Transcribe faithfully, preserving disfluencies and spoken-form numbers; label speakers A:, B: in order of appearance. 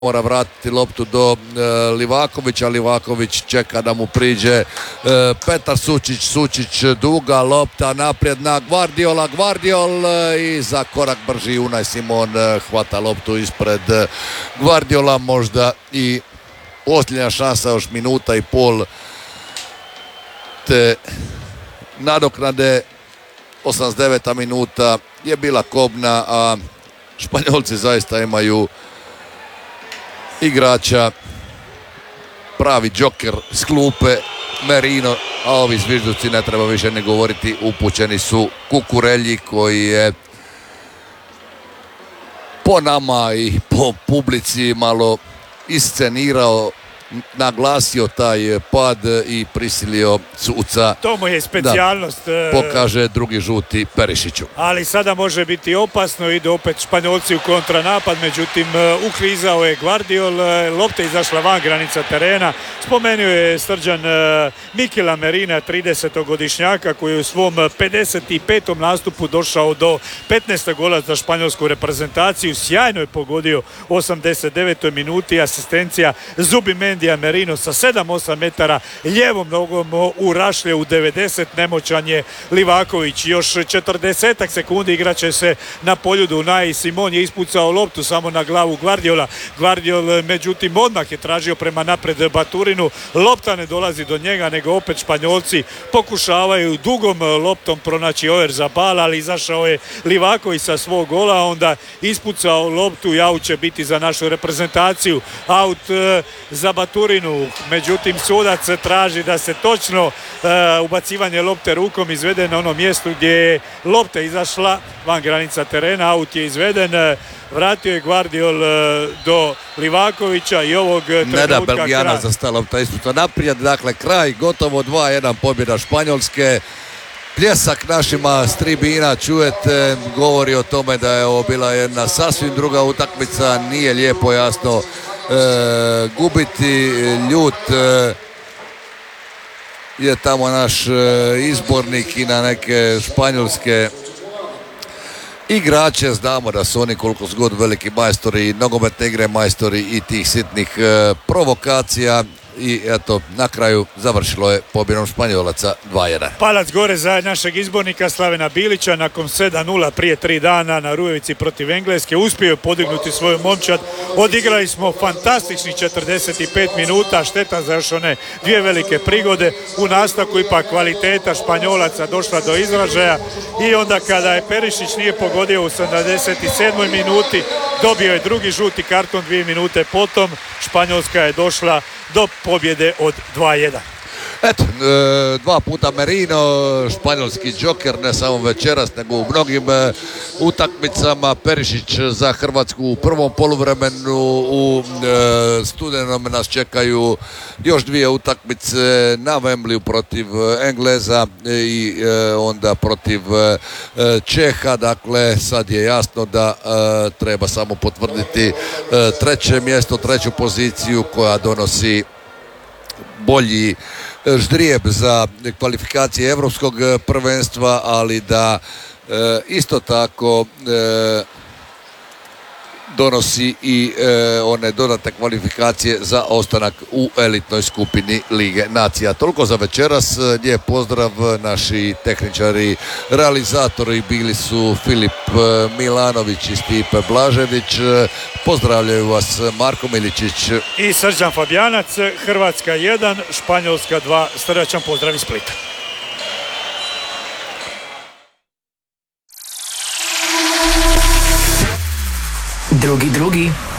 A: mora vratiti loptu do e, Livakovića. Livaković čeka da mu priđe e, Petar Sučić. Sučić duga lopta naprijed na Gvardiola. Gvardiol e, i za korak brži Unai Simon e, hvata loptu ispred e, Gvardiola. Možda i posljednja šansa, još minuta i pol te nadoknade. osamdeset deveta minuta je bila kobna, a Španjolci zaista imaju igrača, pravi džoker s klupe, Merino, a ovi zvižduci ne treba više ne govoriti, upućeni su Kukurelji koji je po nama i po publici malo iscenirao, naglasio taj pad i prisilio suca.
B: To mu je specijalnost.
A: Da pokaže drugi žuti Perišiću.
B: Ali sada može biti opasno, idu opet Španjolci u kontranapad, međutim uklizao je Gvardiol, lopta izašla van granica terena. Spomenuo je Srđan Mikela Merina, tridesetogodišnjaka koji je u svom pedeset petom nastupu došao do petnaestog gola za španjolsku reprezentaciju. Sjajno je pogodio u osamdeset devetoj minuti, asistencija Zubimendi Merino sa sedam osam metara lijevom nogom u rašlje u devedeset. Nemoćan je Livaković. Još četrdesetak sekundi igraće se na poljudu. Unai Simon je ispucao loptu samo na glavu Gvardiola. Gvardiol međutim odmah je tražio prema napred Baturinu. Lopta ne dolazi do njega, nego opet Španjolci pokušavaju dugom loptom pronaći Oyarzabal, ali izašao je Livaković sa svog gola, onda ispucao loptu i aut će biti za našu reprezentaciju. Aut za Baturinu. Turinu, međutim sudac traži da se točno uh, ubacivanje lopte rukom izvede na onom mjestu gdje je lopta izašla van granica terena. Aut je izveden, vratio je Gvardiol uh, do Livakovića i ovog trenutka
A: ne da Belgijana za sta lopta ispuca naprijed, dakle kraj, gotovo dva jedan pobjeda Španjolske. Pljesak našima s tribina čujete, govori o tome da je ovo bila jedna sasvim druga utakmica, nije lijepo jasno E, gubiti. Ljut e, je tamo naš e, izbornik i na neke španjolske igrače. Znamo da su oni koliko su god veliki majstori nogometne igre, majstori i tih sitnih e, provokacija. I eto, na kraju završilo je pobjedom Španjolaca dva jedan.
B: Palac gore za našeg izbornika Slavena Bilića nakon sedam nula prije tri dana na Rujevici protiv Engleske. Uspio je podignuti svoju momčad. Odigrali smo fantastičnih četrdeset pet minuta. Šteta za još one dvije velike prigode. U nastavku ipak kvaliteta Španjolaca došla do izražaja i onda kada je Perišić nije pogodio u sedamdeset sedmoj minuti, dobio je drugi žuti karton dvije minute potom. Španjolska je došla do pobjede od dva jedan.
A: Eto, e, dva puta Merino, španjolski džoker, ne samo večeras, nego u mnogim e, utakmicama. Perišić za Hrvatsku u prvom poluvremenu, u e, studenom nas čekaju još dvije utakmice na Wembleyju protiv Engleza i e, onda protiv e, Čeha. Dakle, sad je jasno da e, treba samo potvrditi e, treće mjesto, treću poziciju koja donosi bolji ždrijeb za kvalifikacije europskog prvenstva, ali da e, isto tako e, donosi i e, one dodatne kvalifikacije za ostanak u elitnoj skupini Lige nacija. Toliko za večeras. Lijep pozdrav, naši tehničari, realizatori bili su Filip Milanović i Stipe Blažević. Pozdravljaju vas Marko Miličić
B: i Srđan Fabijanac. Hrvatska jedan, Španjolska dva. Srdačan pozdrav iz Splita.
C: Drugi, drugi.